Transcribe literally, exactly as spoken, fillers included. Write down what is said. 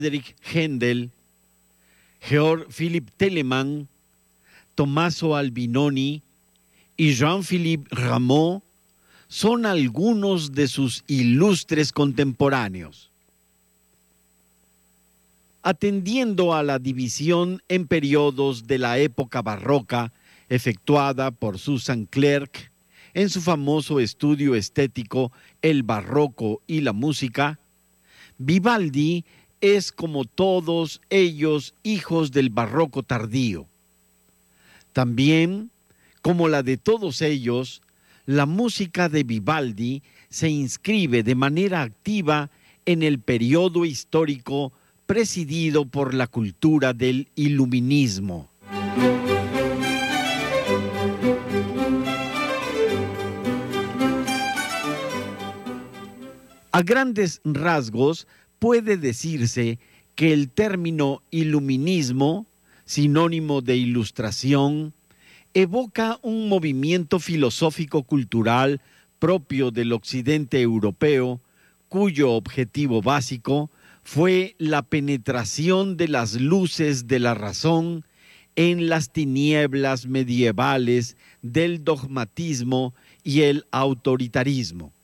Friedrich Händel, Georg Philipp Telemann, Tommaso Albinoni y Jean-Philippe Rameau son algunos de sus ilustres contemporáneos. Atendiendo a la división en periodos de la época barroca efectuada por Susan Clerc en su famoso estudio estético El barroco y la música, Vivaldi es, como todos ellos, hijos del barroco tardío. También, como la de todos ellos, la música de Vivaldi se inscribe de manera activa en el periodo histórico presidido por la cultura del iluminismo. A grandes rasgos, puede decirse que el término iluminismo, sinónimo de ilustración, evoca un movimiento filosófico-cultural propio del occidente europeo, cuyo objetivo básico fue la penetración de las luces de la razón en las tinieblas medievales del dogmatismo y el autoritarismo.